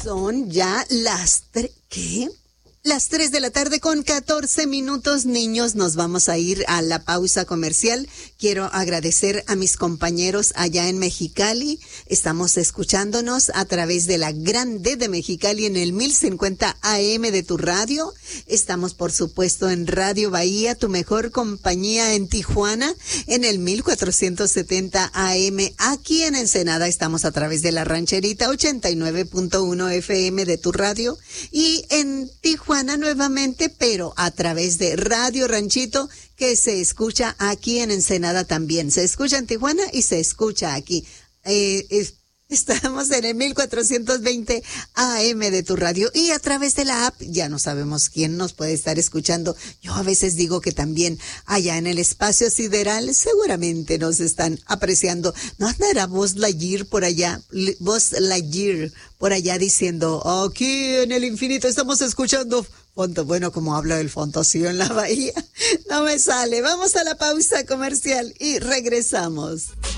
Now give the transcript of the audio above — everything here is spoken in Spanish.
Son ya ¿qué? Las 3 de la tarde con 14 minutos, niños, nos vamos a ir a la pausa comercial. Quiero agradecer a mis compañeros allá en Mexicali. Estamos escuchándonos a través de la Grande de Mexicali en el 1050 AM de tu radio. Estamos, por supuesto, en Radio Bahía, tu mejor compañía en Tijuana, en el 1470 AM. Aquí en Ensenada estamos a través de la Rancherita 89.1 FM de tu radio. Y en Tijuana nuevamente, pero a través de Radio Ranchito, que se escucha aquí en Ensenada también. Se escucha en Tijuana y se escucha aquí. Estamos en el 1420 AM de tu radio y a través de la app ya no sabemos quién nos puede estar escuchando. Yo a veces digo que también allá en el espacio sideral seguramente nos están apreciando. ¿No andará Buzz Lightyear por allá? Buzz Lightyear por allá diciendo, aquí en el infinito estamos escuchando Fonto. Bueno, como hablo del Fontosío en la bahía, no me sale. Vamos a la pausa comercial y regresamos.